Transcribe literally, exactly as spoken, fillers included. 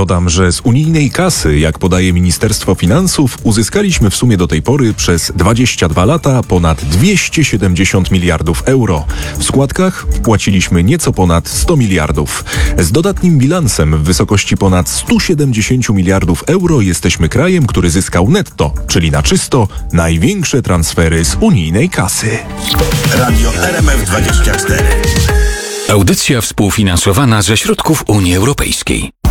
Dodam, że z unijnej kasy, jak podaje Ministerstwo Finansów, uzyskaliśmy w sumie do tej pory przez dwadzieścia dwa lata ponad dwieście siedemdziesiąt miliardów euro. W składkach wpłaciliśmy nieco ponad sto miliardów. Z dodatnim bilansem w wysokości ponad sto siedemdziesiąt miliardów euro jesteśmy krajem, który zyskał netto, czyli na czysto, największe transfery z unijnej kasy. Radio R M F dwadzieścia cztery. Audycja współfinansowana ze środków Unii Europejskiej.